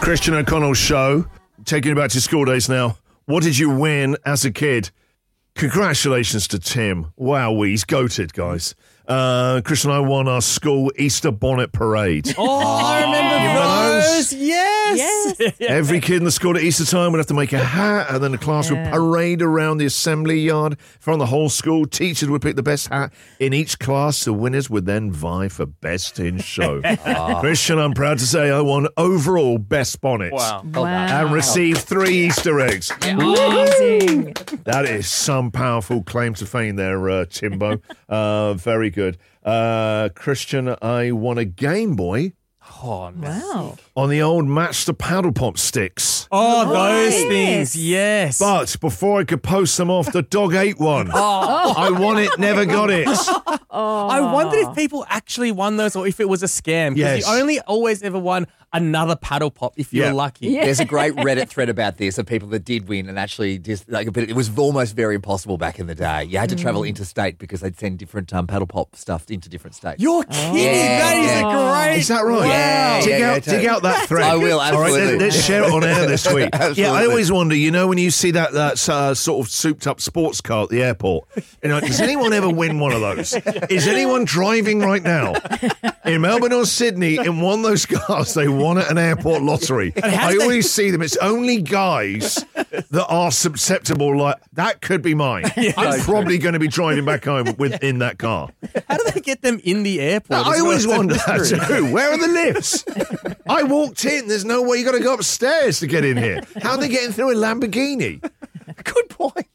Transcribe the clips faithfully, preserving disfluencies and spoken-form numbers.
Christian O'Connell show. Taking you back to school days now. What did you win as a kid? Congratulations to Tim. Wow, he's goated, guys. Uh, Chris and I won our school Easter bonnet parade. Oh, I remember those. Yes. Yes. Every kid in the school at Easter time would have to make a hat, and then the class Yeah. would parade around the assembly yard from the whole school. Teachers would pick the best hat in each class. The winners would then vie for best in show. Christian, I'm proud to say I won overall best bonnet. Wow. Wow. And received three Easter eggs. Amazing. That is some powerful claim to fame there, uh, Timbo. Uh, very good. Uh, Christian, I won a Game Boy Oh, man. Wow. on the old Match the Paddle Pop sticks. Oh, those Yes. things. Yes. But before I could post them off, the dog ate one. I won it, never got it. I wondered if people actually won those or if it was a scam. Because Yes. you only always ever won another paddle pop if you're Yeah. lucky. Yeah. There's a great Reddit thread about this of people that did win and actually just like, but it was almost very impossible back in the day. You had to travel interstate because they'd send different um, paddle pop stuff into different states. You're kidding. Yeah, that is yeah. a great. Is that right? Yeah, dig, yeah, out, yeah, dig totally. out that thread. I will, All right, absolutely. let, us share it on air this week. Yeah, I Absolutely. always wonder, you know, when you see that that uh, sort of souped-up sports car at the airport, you know, does anyone ever win one of those? Is anyone driving right now in Melbourne or Sydney in one of those cars they won at an airport lottery? I always see them. It's only guys that are susceptible. Like that could be mine. I'm probably going to be driving back home with in that car. How do they get them in the airport? I as well? always It's a wonder that mystery. too. Where are the lifts? I walked in. There's no way you got to go upstairs to get in here. How are they getting through a Lamborghini? Good point.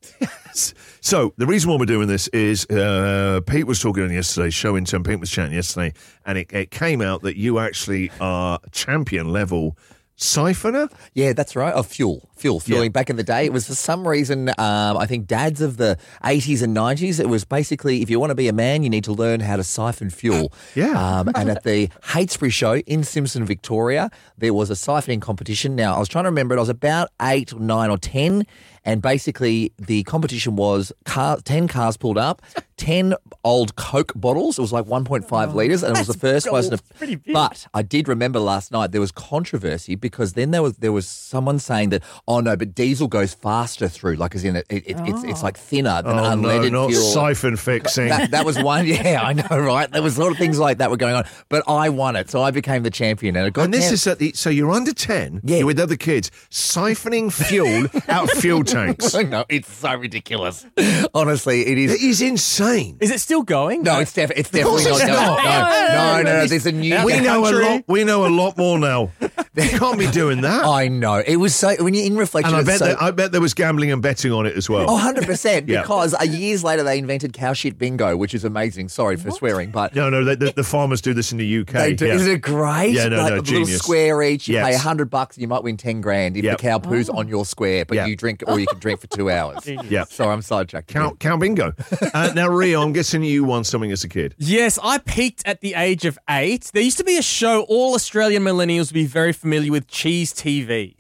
So the reason why we're doing this is uh, Pete was talking on yesterday's show. In turn, Pete was chatting yesterday, and it, it came out that you actually are champion level siphoner. Yeah, that's right. Of fuel, fuel, fueling. Yeah. Back in the day, it was for some reason. Um, I think dads of the eighties and nineties. It was basically if you want to be a man, you need to learn how to siphon fuel. Yeah. Um, and at the Heytesbury show in Simpson, Victoria, there was a siphoning competition. Now I was trying to remember it. I was about eight or nine or ten, and basically the competition was car, ten cars pulled up, ten old Coke bottles. It was like one point five litres, and it was the first person to. pretty big. But I did remember last night there was controversy because then there was there was someone saying that oh no, but diesel goes faster through, like as in it, it, it's it's like thinner than Oh no, unleaded not fuel. siphon fixing. That, that was one. Yeah, I know, right? There was a lot of things like that were going on, but I won it, so I became the champion. And it got And this down- is at the, so you're under ten, Yeah. you're with other kids, siphoning fuel out of fuel tanks. no, it's so ridiculous. Honestly, it is. It is insane. Is it still going? No, it's, def- it's definitely course not. it's going. not. No, no, no, no. There's a new. We know a country. lot. We know a lot more now. You can't be doing that. I know. It was so when you're in reflection. and I it's bet, so, there, I bet there was gambling and betting on it as well. Oh, one hundred percent. Yeah. Because uh, years later they invented cow shit bingo, which is amazing. Sorry for swearing, but No, no, the, the, the farmers do this in the U K. they do. yeah. Isn't it great? Yeah, no, like no, a little genius. square each. You Yes. pay a hundred bucks, and you might win ten grand if Yep. the cow poos on your square, but Yeah. you drink or you can drink for two hours. Yeah. Sorry, I'm sidetracked. Cow, cow bingo. Uh, now, Rio, I'm guessing you won something as a kid. Yes, I peaked at the age of eight. There used to be a show all Australian millennials would be very familiar with, Cheese T V.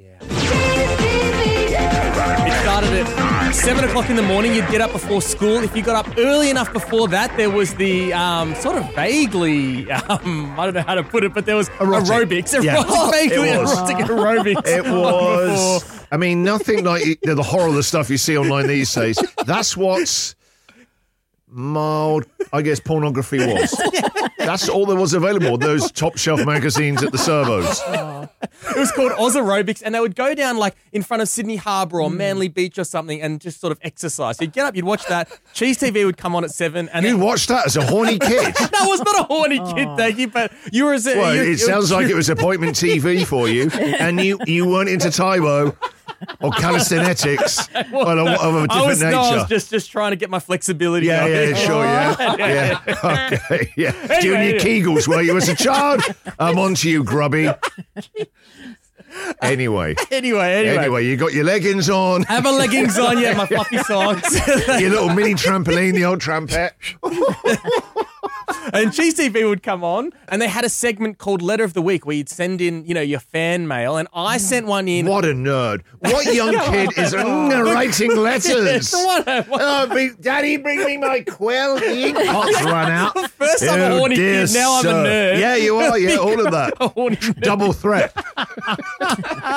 It started at seven o'clock in the morning. You'd get up before school. If you got up early enough before that, there was the um, sort of vaguely, um, I don't know how to put it, but there was Erotic. aerobics. Yeah. Erotic, Oh, vaguely it was. erotic aerobics. It on was. before. I mean, nothing like the, the horror of the stuff you see online these days. That's what's mild, I guess, pornography was. That's all there was available. Those top shelf magazines at the servos. It was called Oz Aerobics, and they would go down like in front of Sydney Harbour or Manly Beach or something and just sort of exercise. You'd get up, you'd watch that. Cheese T V would come on at seven, and You then, watched that as a horny kid. that was not a horny kid, thank you, but you were as a, Well, you, it you- sounds like it was appointment T V for you, and you, you weren't into Taibo or calisthenics well, of, of a different I was, nature. no, I was just, just trying to get my flexibility yeah, going. yeah, sure, yeah, yeah, okay, yeah. Doing your Anyway. Kegels were you as a child? I'm on to you, grubby. Anyway, Anyway, anyway. anyway, you got your leggings on, Have my leggings on, yeah, my fluffy socks. your little mini trampoline, the old trampette. And Cheese T V would come on, and they had a segment called Letter of the Week where you'd send in, you know, your fan mail, and I sent one in. What a nerd! What young kid is writing letters? What a- what- Oh, bring, Daddy, bring me my quill. The ink pot's run out. First I'm a Oh, horny dear kid, now I'm sir. a nerd. Yeah, you are. Yeah, all of that. A horny nerd. Double threat.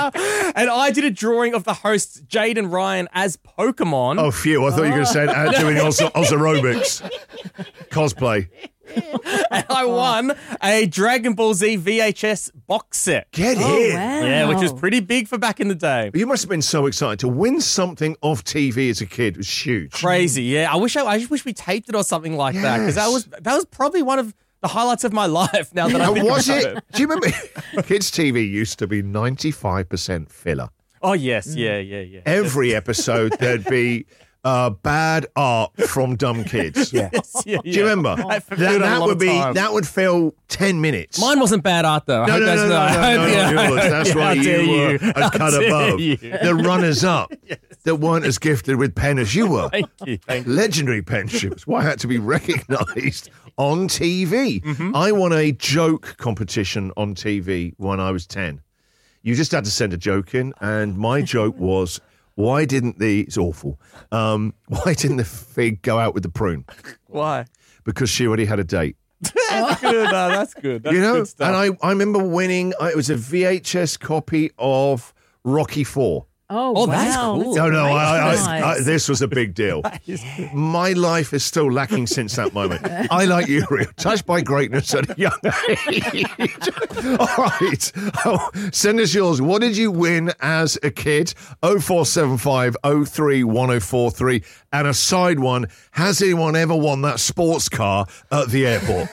and I did a drawing of the hosts, Jade and Ryan, as Pokemon. Oh, phew. I thought you were going to say uh, doing Oz, Oz aerobics. Cosplay. And I won a Dragon Ball Z V H S box set. Get Oh, in. wow. Yeah, which was pretty big for back in the day. You must have been so excited. To win something off T V as a kid was huge. Crazy, yeah. I wish I, I just wish we taped it or something like that, because that Yes. was that was probably one of the highlights of my life. Now that I And think was about it? it. Do you remember? Kids T V used to be ninety-five percent filler. Oh yes, yeah, yeah, yeah. Every episode there'd be uh, bad art from dumb kids. Yeah. Yes, yeah, Do you remember? I that fulfilled a that lot would of be time. that would fill ten minutes. Mine wasn't bad art though. I No, hope no, that's no, no, not. no, I no, hope- no, yeah, yours. That's yeah, why how dare you were you. a How cut dare above. you. The runners up that weren't as gifted with pen as you were. Thank you, thank you. Legendary pensions. Why I had to be recognised on T V. Mm-hmm. I won a joke competition on T V when I was ten. You just had to send a joke in, and my joke was, why didn't the, it's awful, um, why didn't the fig go out with the prune? Why? Because she already had a date. That's good. No, that's good. That's you know, good stuff. and I, I remember winning, uh, it was a V H S copy of Rocky Four. Oh, Oh, that's wow. cool. No, no, I, I, I, I, Nice. this was a big deal. My life is still lacking since that moment. I, like you, Rio, touched by greatness at a young age. All right. Oh, send us yours. What did you win as a kid? oh four seven five oh three one oh four three. And a side one, has anyone ever won that sports car at the airport?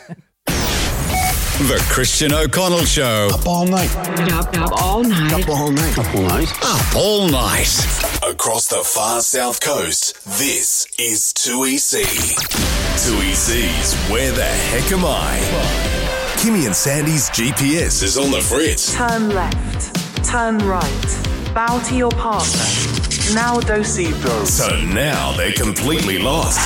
The Christian O'Connell Show. Up all night. Up, up all night. Up all night. Up all night. Up all night. Across the far south coast, this is two E C. two E C's Where the Heck Am I? Kimmy and Sandy's G P S is on the fritz. Turn left. Turn right. Bow to your partner. Now Dosivo. So now they're completely lost.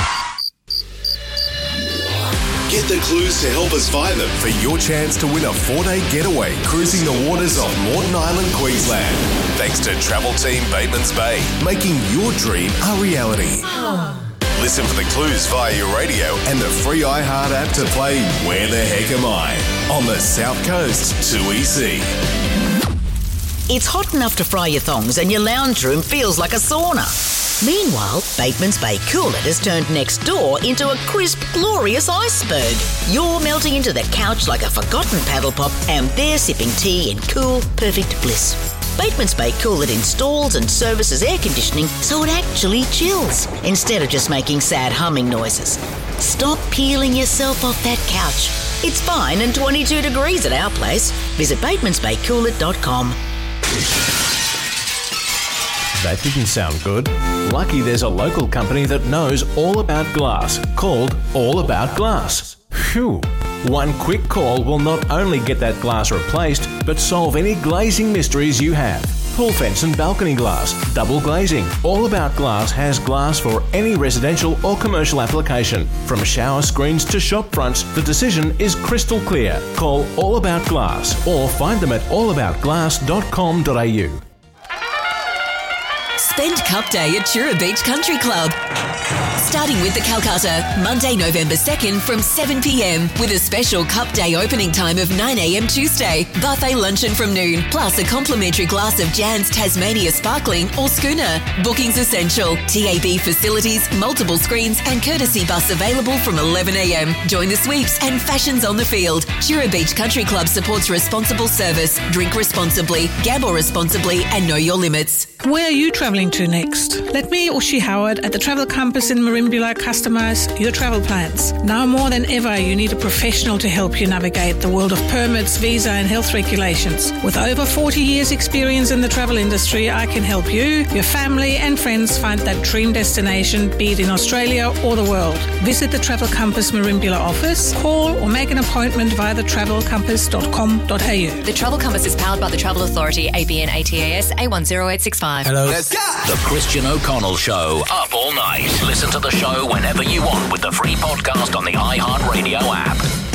Get the clues to help us find them for your chance to win a four-day getaway cruising the waters of Moreton Island, Queensland. Thanks to travel team Bateman's Bay, making your dream a reality. Listen for the clues via your radio and the free iHeart app to play Where the Heck Am I? On the South Coast two E C. It's hot enough to fry your thongs and your lounge room feels like a sauna. Meanwhile, Bateman's Bay Cool It has turned next door into a crisp, glorious iceberg. You're melting into the couch like a forgotten paddle pop, and they're sipping tea in cool, perfect bliss. Bateman's Bay Cool It installs and services air conditioning so it actually chills, instead of just making sad humming noises. Stop peeling yourself off that couch. It's fine and twenty-two degrees at our place. Visit batemans bay cool it dot com. That didn't sound good. Lucky there's a local company that knows all about glass, called All About Glass. Phew. One quick call will not only get that glass replaced, but solve any glazing mysteries you have. Pool fence and balcony glass, double glazing. All About Glass has glass for any residential or commercial application. From shower screens to shop fronts, the decision is crystal clear. Call All About Glass or find them at all about glass dot com dot a u. Spend Cup Day at Chura Beach Country Club. Starting with the Calcutta, Monday, November second from seven p.m. with a special Cup Day opening time of nine a.m. Tuesday. Buffet luncheon from noon, plus a complimentary glass of Jan's Tasmania Sparkling or Schooner. Bookings essential. T A B facilities, multiple screens and courtesy bus available from eleven a.m. Join the sweeps and fashions on the field. Chura Beach Country Club supports responsible service. Drink responsibly, gamble responsibly and know your limits. Where are you travelling to next? Let me, Ushi Howard, at the Travel Compass in Marimbula customise your travel plans. Now more than ever, you need a professional to help you navigate the world of permits, visa and health regulations. With over forty years experience in the travel industry, I can help you, your family and friends find that dream destination, be it in Australia or the world. Visit the Travel Compass Marimbula office, call or make an appointment via the travel compass dot com dot a u. The Travel Compass is powered by the Travel Authority, A B N A T A S A one zero eight six five. Hello. Let's go. The Christian O'Connell Show. Up all night. Listen to the show whenever you want with the free podcast on the iHeart Radio app.